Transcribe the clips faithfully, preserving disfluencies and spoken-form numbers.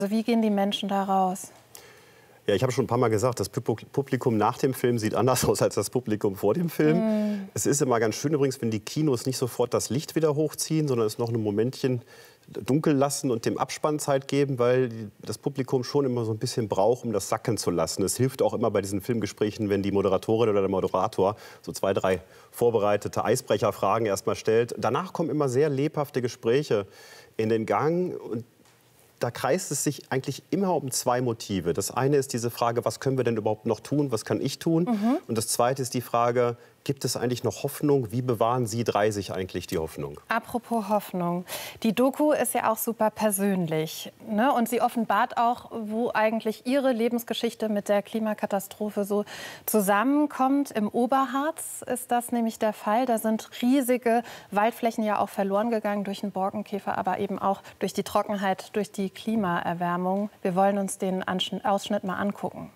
Also wie gehen die Menschen da raus? Ja, ich habe schon ein paar Mal gesagt, das Publikum nach dem Film sieht anders aus als das Publikum vor dem Film. Mm. Es ist immer ganz schön übrigens, wenn die Kinos nicht sofort das Licht wieder hochziehen, sondern es noch ein Momentchen dunkel lassen und dem Abspann Zeit geben, weil das Publikum schon immer so ein bisschen braucht, um das sacken zu lassen. Es hilft auch immer bei diesen Filmgesprächen, wenn die Moderatorin oder der Moderator so zwei, drei vorbereitete Eisbrecherfragen erstmal stellt. Danach kommen immer sehr lebhafte Gespräche in den Gang. Und da kreist es sich eigentlich immer um zwei Motive. Das eine ist diese Frage, was können wir denn überhaupt noch tun, was kann ich tun? Mhm. Und das zweite ist die Frage, gibt es eigentlich noch Hoffnung? Wie bewahren Sie drei sich eigentlich die Hoffnung? Apropos Hoffnung. Die Doku ist ja auch super persönlich, ne? Und sie offenbart auch, wo eigentlich Ihre Lebensgeschichte mit der Klimakatastrophe so zusammenkommt. Im Oberharz ist das nämlich der Fall. Da sind riesige Waldflächen ja auch verloren gegangen durch den Borkenkäfer, aber eben auch durch die Trockenheit, durch die Klimaerwärmung. Wir wollen uns den Ausschnitt mal angucken.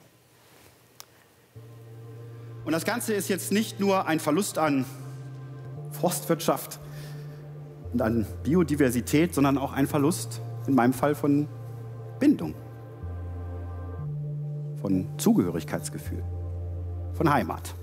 Und das Ganze ist jetzt nicht nur ein Verlust an Forstwirtschaft und an Biodiversität, sondern auch ein Verlust, in meinem Fall, von Bindung, von Zugehörigkeitsgefühl, von Heimat.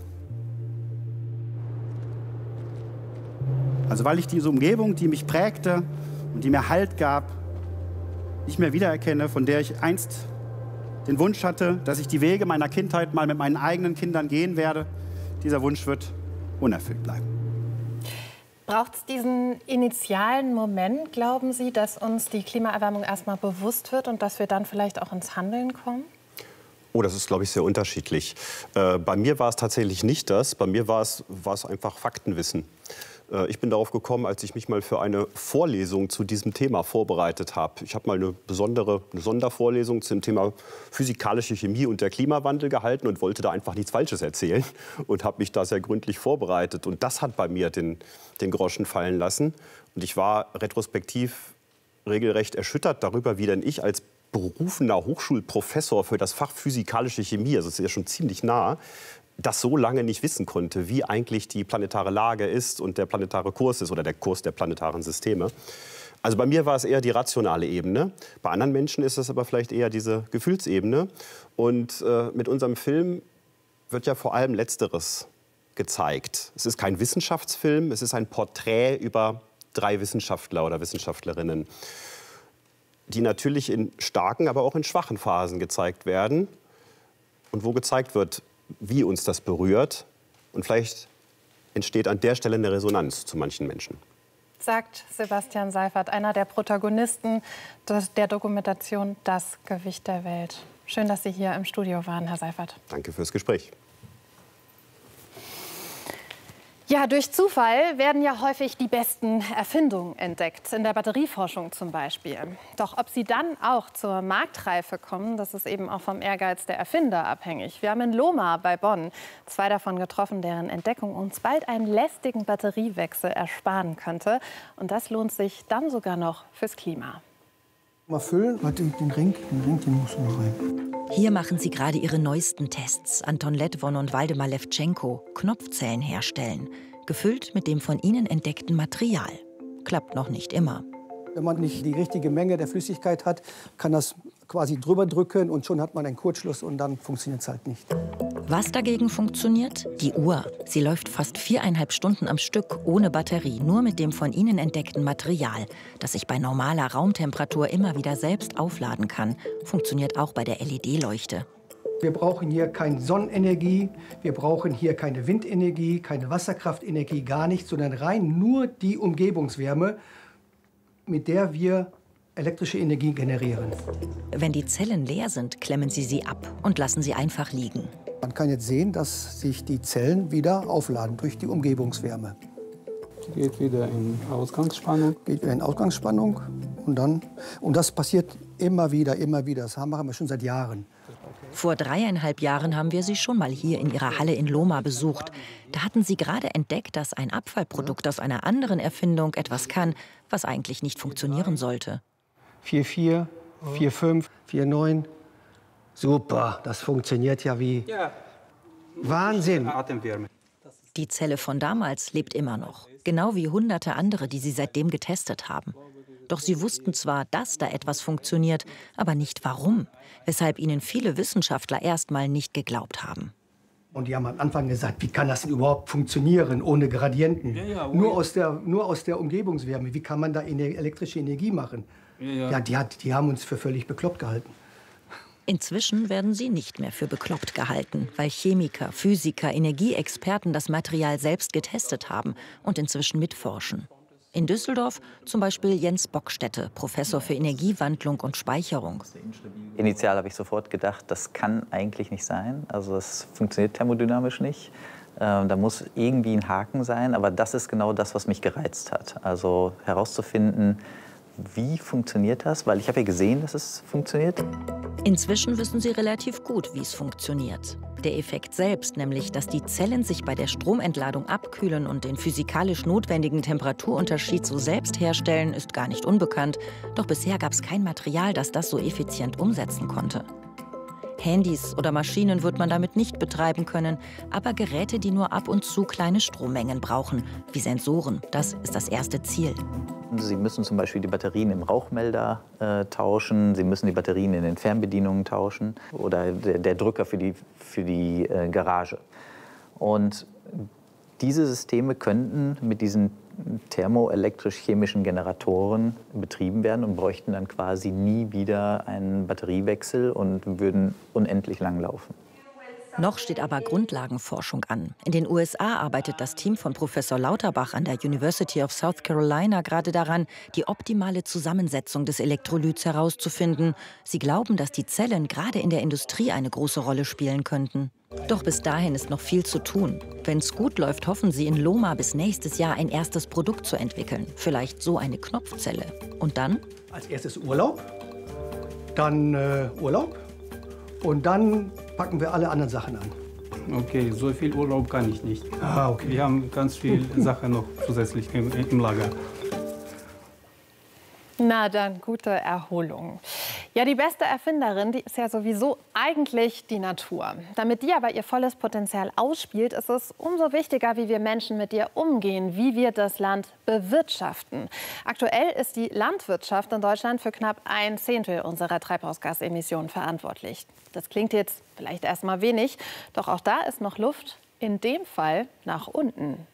Also weil ich diese Umgebung, die mich prägte und die mir Halt gab, nicht mehr wiedererkenne, von der ich einst den Wunsch hatte, dass ich die Wege meiner Kindheit mal mit meinen eigenen Kindern gehen werde. Dieser Wunsch wird unerfüllt bleiben. Braucht es diesen initialen Moment, glauben Sie, dass uns die Klimaerwärmung erstmal bewusst wird und dass wir dann vielleicht auch ins Handeln kommen? Oh, das ist, glaube ich, sehr unterschiedlich. Äh, bei mir war es tatsächlich nicht das. Bei mir war es, war es einfach Faktenwissen. Ich bin darauf gekommen, als ich mich mal für eine Vorlesung zu diesem Thema vorbereitet habe. Ich habe mal eine besondere eine Sondervorlesung zum Thema physikalische Chemie und der Klimawandel gehalten und wollte da einfach nichts Falsches erzählen und habe mich da sehr gründlich vorbereitet. Und das hat bei mir den, den Groschen fallen lassen. Und ich war retrospektiv regelrecht erschüttert darüber, wie denn ich als berufener Hochschulprofessor für das Fach physikalische Chemie, also das ist ja schon ziemlich nah, das so lange nicht wissen konnte, wie eigentlich die planetare Lage ist und der planetare Kurs ist oder der Kurs der planetaren Systeme. Also bei mir war es eher die rationale Ebene. Bei anderen Menschen ist es aber vielleicht eher diese Gefühlsebene. Und äh, mit unserem Film wird ja vor allem Letzteres gezeigt. Es ist kein Wissenschaftsfilm, es ist ein Porträt über drei Wissenschaftler oder Wissenschaftlerinnen, die natürlich in starken, aber auch in schwachen Phasen gezeigt werden. Und wo gezeigt wird, wie uns das berührt. Und vielleicht entsteht an der Stelle eine Resonanz zu manchen Menschen. Sagt Sebastian Seifert, einer der Protagonisten der Dokumentation Das Gewicht der Welt. Schön, dass Sie hier im Studio waren, Herr Seifert. Danke fürs Gespräch. Ja, durch Zufall werden ja häufig die besten Erfindungen entdeckt, in der Batterieforschung zum Beispiel. Doch ob sie dann auch zur Marktreife kommen, das ist eben auch vom Ehrgeiz der Erfinder abhängig. Wir haben in Lohmar bei Bonn zwei davon getroffen, deren Entdeckung uns bald einen lästigen Batteriewechsel ersparen könnte. Und das lohnt sich dann sogar noch fürs Klima. Mal füllen, warte, den Ring, den Ring, den muss noch rein. Hier machen sie gerade ihre neuesten Tests. Anton Letwon und Waldemar Lewtschenko, Knopfzellen herstellen, gefüllt mit dem von ihnen entdeckten Material. Klappt noch nicht immer. Wenn man nicht die richtige Menge der Flüssigkeit hat, kann das quasi drüber drücken und schon hat man einen Kurzschluss und dann funktioniert es halt nicht. Was dagegen funktioniert? Die Uhr. Sie läuft fast viereinhalb Stunden am Stück ohne Batterie, nur mit dem von ihnen entdeckten Material, das sich bei normaler Raumtemperatur immer wieder selbst aufladen kann. Funktioniert auch bei der L E D-Leuchte. Wir brauchen hier keine Sonnenenergie, wir brauchen hier keine Windenergie, keine Wasserkraftenergie, gar nichts, sondern rein nur die Umgebungswärme, mit der wir elektrische Energie generieren. Wenn die Zellen leer sind, klemmen Sie sie ab und lassen sie einfach liegen. Man kann jetzt sehen, dass sich die Zellen wieder aufladen durch die Umgebungswärme. Geht wieder in Ausgangsspannung. Geht wieder in Ausgangsspannung und dann und das passiert immer wieder, immer wieder. Das machen wir schon seit Jahren. Vor dreieinhalb Jahren haben wir sie schon mal hier in ihrer Halle in Lohmar besucht. Da hatten sie gerade entdeckt, dass ein Abfallprodukt aus einer anderen Erfindung etwas kann, was eigentlich nicht funktionieren sollte. vier vier, vier fünf, vier neun. Super, das funktioniert ja wie Wahnsinn. Die Zelle von damals lebt immer noch, genau wie hunderte andere, die sie seitdem getestet haben. Doch sie wussten zwar, dass da etwas funktioniert, aber nicht warum, weshalb ihnen viele Wissenschaftler erstmal nicht geglaubt haben. Und die haben am Anfang gesagt, wie kann das denn überhaupt funktionieren ohne Gradienten? Ja, ja, nur, aus der, nur aus der Umgebungswärme, wie kann man da elektrische Energie machen? Ja, ja. ja die, hat, die haben uns für völlig bekloppt gehalten. Inzwischen werden sie nicht mehr für bekloppt gehalten, weil Chemiker, Physiker, Energieexperten das Material selbst getestet haben und inzwischen mitforschen. In Düsseldorf zum Beispiel Jens Bockstätte, Professor für Energiewandlung und Speicherung. Initial habe ich sofort gedacht, das kann eigentlich nicht sein. Also es funktioniert thermodynamisch nicht. Ähm, da muss irgendwie ein Haken sein, aber das ist genau das, was mich gereizt hat. Also herauszufinden, wie funktioniert das? Weil ich habe ja gesehen, dass es funktioniert. Inzwischen wissen sie relativ gut, wie es funktioniert. Der Effekt selbst, nämlich, dass die Zellen sich bei der Stromentladung abkühlen und den physikalisch notwendigen Temperaturunterschied so selbst herstellen, ist gar nicht unbekannt. Doch bisher gab es kein Material, das das so effizient umsetzen konnte. Handys oder Maschinen wird man damit nicht betreiben können, aber Geräte, die nur ab und zu kleine Strommengen brauchen, wie Sensoren, das ist das erste Ziel. Sie müssen zum Beispiel die Batterien im Rauchmelder äh, tauschen, Sie müssen die Batterien in den Fernbedienungen tauschen oder der, der Drücker für die, für die äh, Garage. Und diese Systeme könnten mit diesen thermoelektrisch-chemischen Generatoren betrieben werden und bräuchten dann quasi nie wieder einen Batteriewechsel und würden unendlich lang laufen. Noch steht aber Grundlagenforschung an. In den U S A arbeitet das Team von Professor Lauterbach an der University of South Carolina gerade daran, die optimale Zusammensetzung des Elektrolyts herauszufinden. Sie glauben, dass die Zellen gerade in der Industrie eine große Rolle spielen könnten. Doch bis dahin ist noch viel zu tun. Wenn es gut läuft, hoffen sie in Loma bis nächstes Jahr ein erstes Produkt zu entwickeln. Vielleicht so eine Knopfzelle. Und dann? Als erstes Urlaub, dann äh, Urlaub und dann packen wir alle anderen Sachen an. Okay, so viel Urlaub kann ich nicht. Ah, okay. Wir haben ganz viele Sachen noch zusätzlich im, im Lager. Na dann, gute Erholung. Ja, die beste Erfinderin, die ist ja sowieso eigentlich die Natur. Damit die aber ihr volles Potenzial ausspielt, ist es umso wichtiger, wie wir Menschen mit ihr umgehen, wie wir das Land bewirtschaften. Aktuell ist die Landwirtschaft in Deutschland für knapp ein Zehntel unserer Treibhausgasemissionen verantwortlich. Das klingt jetzt vielleicht erstmal wenig, doch auch da ist noch Luft, in dem Fall nach unten.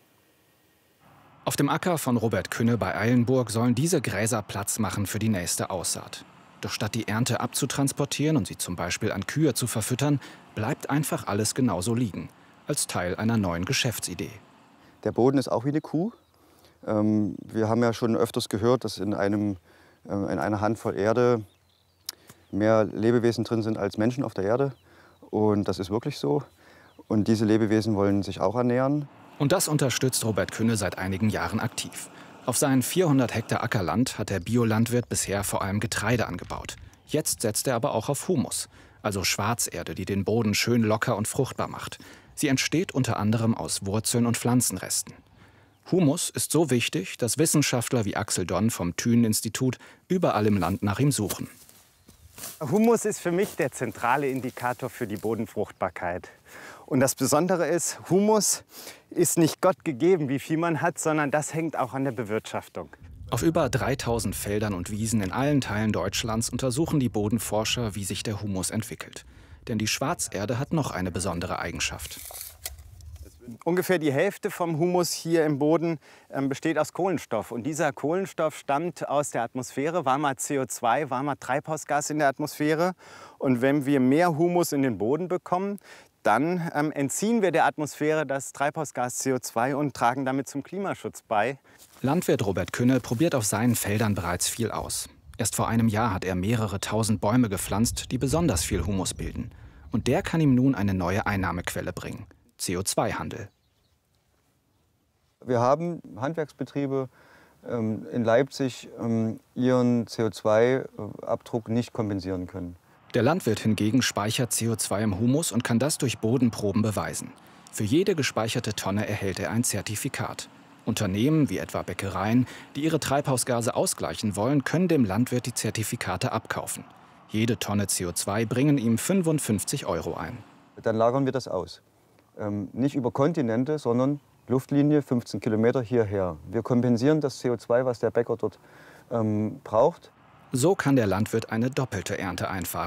Auf dem Acker von Robert Künne bei Eilenburg sollen diese Gräser Platz machen für die nächste Aussaat. Doch statt die Ernte abzutransportieren und sie zum Beispiel an Kühe zu verfüttern, bleibt einfach alles genauso liegen, als Teil einer neuen Geschäftsidee. Der Boden ist auch wie eine Kuh. Ähm, wir haben ja schon öfters gehört, dass in, einem, äh, in einer Handvoll Erde mehr Lebewesen drin sind als Menschen auf der Erde. Und das ist wirklich so. Und diese Lebewesen wollen sich auch ernähren. Und das unterstützt Robert Künne seit einigen Jahren aktiv. Auf seinen vierhundert Hektar Ackerland hat der Biolandwirt bisher vor allem Getreide angebaut. Jetzt setzt er aber auch auf Humus, also Schwarzerde, die den Boden schön locker und fruchtbar macht. Sie entsteht unter anderem aus Wurzeln und Pflanzenresten. Humus ist so wichtig, dass Wissenschaftler wie Axel Donn vom Thünen-Institut überall im Land nach ihm suchen. Humus ist für mich der zentrale Indikator für die Bodenfruchtbarkeit. Und das Besondere ist, Humus ist nicht Gott gegeben, wie viel man hat, sondern das hängt auch an der Bewirtschaftung. Auf über dreitausend Feldern und Wiesen in allen Teilen Deutschlands untersuchen die Bodenforscher, wie sich der Humus entwickelt. Denn die Schwarzerde hat noch eine besondere Eigenschaft. Ungefähr die Hälfte vom Humus hier im Boden äh, besteht aus Kohlenstoff. Und dieser Kohlenstoff stammt aus der Atmosphäre, war mal C O zwei, war mal Treibhausgas in der Atmosphäre. Und wenn wir mehr Humus in den Boden bekommen, dann ähm, entziehen wir der Atmosphäre das Treibhausgas C O zwei und tragen damit zum Klimaschutz bei. Landwirt Robert Künne probiert auf seinen Feldern bereits viel aus. Erst vor einem Jahr hat er mehrere tausend Bäume gepflanzt, die besonders viel Humus bilden. Und der kann ihm nun eine neue Einnahmequelle bringen: C O zwei Handel. Wir haben Handwerksbetriebe ähm, in Leipzig ähm, ihren C O zwei Abdruck nicht kompensieren können. Der Landwirt hingegen speichert C O zwei im Humus und kann das durch Bodenproben beweisen. Für jede gespeicherte Tonne erhält er ein Zertifikat. Unternehmen wie etwa Bäckereien, die ihre Treibhausgase ausgleichen wollen, können dem Landwirt die Zertifikate abkaufen. Jede Tonne C O zwei bringen ihm fünfundfünfzig Euro ein. Dann lagern wir das aus. Ähm, nicht über Kontinente, sondern Luftlinie fünfzehn Kilometer hierher. Wir kompensieren das C O zwei, was der Bäcker dort ähm, braucht. So kann der Landwirt eine doppelte Ernte einfahren.